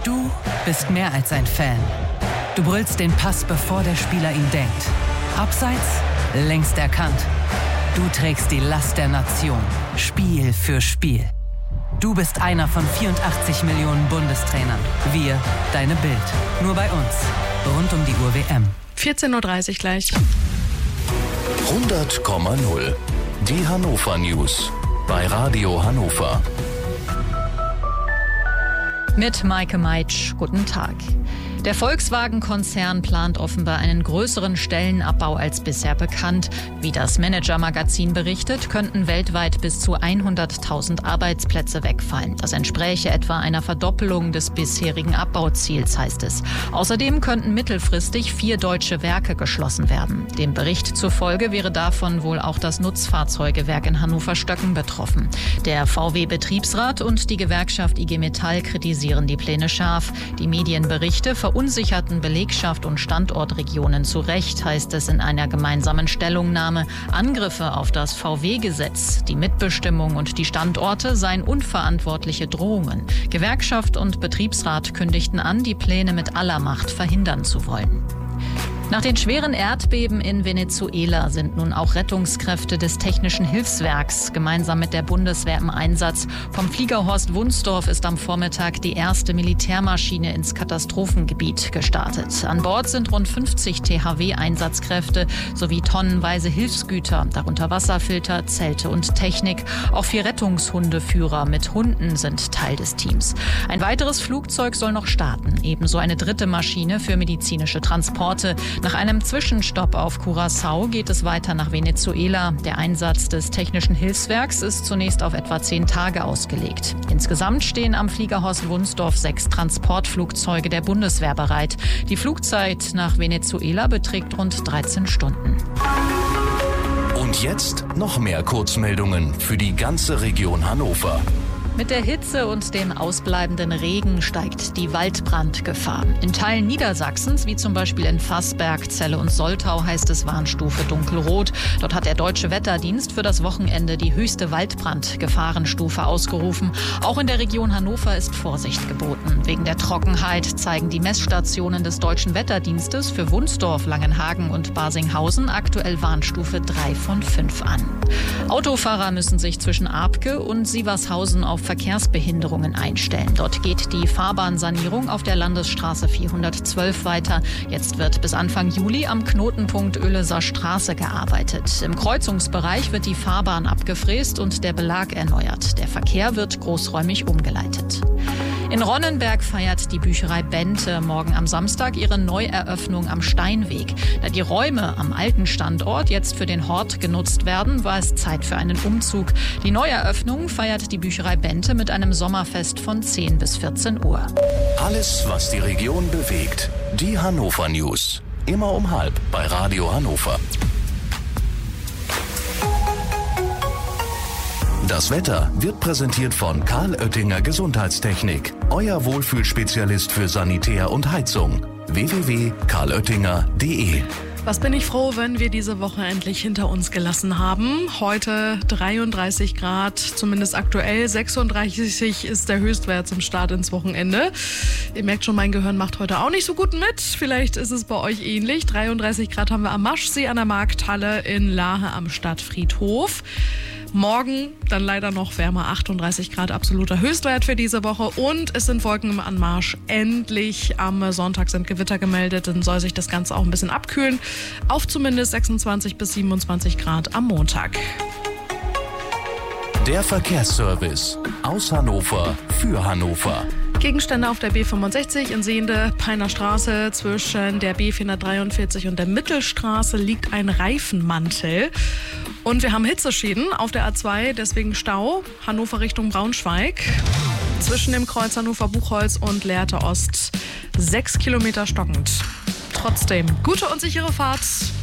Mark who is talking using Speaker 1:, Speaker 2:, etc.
Speaker 1: Du bist mehr als ein Fan. Du brüllst den Pass, bevor der Spieler ihn denkt. Abseits, längst erkannt. Du trägst die Last der Nation, Spiel für Spiel. Du bist einer von 84 Millionen Bundestrainern. Wir, deine Bild. Nur bei uns. Rund um die Uhr WM.
Speaker 2: 14.30 Uhr gleich.
Speaker 3: 100,0. Die Hannover News. Bei Radio Hannover.
Speaker 4: Mit Maike Meitsch, guten Tag. Der Volkswagen-Konzern plant offenbar einen größeren Stellenabbau als bisher bekannt. Wie das Manager-Magazin berichtet, könnten weltweit bis zu 100.000 Arbeitsplätze wegfallen. Das entspräche etwa einer Verdoppelung des bisherigen Abbauziels, heißt es. Außerdem könnten mittelfristig 4 deutsche Werke geschlossen werden. Dem Bericht zufolge wäre davon wohl auch das Nutzfahrzeugewerk in Hannover-Stöcken betroffen. Der VW-Betriebsrat und die Gewerkschaft IG Metall kritisieren die Pläne scharf. Die Medienberichte verunsicherten Belegschaft und Standortregionen zu Recht, heißt es in einer gemeinsamen Stellungnahme. Angriffe auf das VW-Gesetz, die Mitbestimmung und die Standorte seien unverantwortliche Drohungen. Gewerkschaft und Betriebsrat kündigten an, die Pläne mit aller Macht verhindern zu wollen. Nach den schweren Erdbeben in Venezuela sind nun auch Rettungskräfte des Technischen Hilfswerks gemeinsam mit der Bundeswehr im Einsatz. Vom Flieger Horst Wunsdorf ist am Vormittag die erste Militärmaschine ins Katastrophengebiet gestartet. An Bord sind rund 50 THW-Einsatzkräfte sowie tonnenweise Hilfsgüter, darunter Wasserfilter, Zelte und Technik. Auch 4 Rettungshundeführer mit Hunden sind Teil des Teams. Ein weiteres Flugzeug soll noch starten, ebenso eine dritte Maschine für medizinische Transporte. Nach einem Zwischenstopp auf Curaçao geht es weiter nach Venezuela. Der Einsatz des Technischen Hilfswerks ist zunächst auf etwa 10 Tage ausgelegt. Insgesamt stehen am Flieger Horst Wunsdorf 6 Transportflugzeuge der Bundeswehr bereit. Die Flugzeit nach Venezuela beträgt rund 13 Stunden.
Speaker 3: Und jetzt noch mehr Kurzmeldungen für die ganze Region Hannover.
Speaker 4: Mit der Hitze und dem ausbleibenden Regen steigt die Waldbrandgefahr. In Teilen Niedersachsens, wie zum Beispiel in Vassberg, Celle und Soltau, heißt es Warnstufe dunkelrot. Dort hat der Deutsche Wetterdienst für das Wochenende die höchste Waldbrandgefahrenstufe ausgerufen. Auch in der Region Hannover ist Vorsicht geboten. Wegen der Trockenheit zeigen die Messstationen des Deutschen Wetterdienstes für Wunsdorf, Langenhagen und Barsinghausen aktuell Warnstufe 3 von 5 an. Autofahrer müssen sich zwischen Arpke und Sievershausen auf Verkehrsbehinderungen einstellen. Dort geht die Fahrbahnsanierung auf der Landesstraße 412 weiter. Jetzt wird bis Anfang Juli am Knotenpunkt Oehleser Straße gearbeitet. Im Kreuzungsbereich wird die Fahrbahn abgefräst und der Belag erneuert. Der Verkehr wird großräumig umgeleitet. In Ronnenberg feiert die Bücherei Bente morgen am Samstag ihre Neueröffnung am Steinweg. Da die Räume am alten Standort jetzt für den Hort genutzt werden, war es Zeit für einen Umzug. Die Neueröffnung feiert die Bücherei Bente mit einem Sommerfest von 10 bis 14 Uhr.
Speaker 3: Alles, was die Region bewegt. Die Hannover News. Immer um 12:30 bei Radio Hannover. Das Wetter wird präsentiert von Karl Oettinger Gesundheitstechnik. Euer Wohlfühlspezialist für Sanitär und Heizung. www.karloettinger.de.
Speaker 2: Was bin ich froh, wenn wir diese Woche endlich hinter uns gelassen haben. Heute 33 Grad, zumindest aktuell. 36 ist der Höchstwert zum Start ins Wochenende. Ihr merkt schon, mein Gehirn macht heute auch nicht so gut mit. Vielleicht ist es bei euch ähnlich. 33 Grad haben wir am Maschsee an der Markthalle, in Lahe am Stadtfriedhof. Morgen dann leider noch wärmer, 38 Grad, absoluter Höchstwert für diese Woche. Und es sind Wolken im Anmarsch. Endlich am Sonntag sind Gewitter gemeldet. Dann soll sich das Ganze auch ein bisschen abkühlen. Auf zumindest 26 bis 27 Grad am Montag.
Speaker 3: Der Verkehrsservice aus Hannover für Hannover.
Speaker 2: Gegenstände auf der B65 in Sehnde, Peiner Straße. Zwischen der B443 und der Mittelstraße liegt ein Reifenmantel. Und wir haben Hitzeschäden auf der A2, deswegen Stau, Hannover Richtung Braunschweig. Zwischen dem Kreuz Hannover-Buchholz und Lehrte Ost 6 Kilometer stockend. Trotzdem, gute und sichere Fahrt.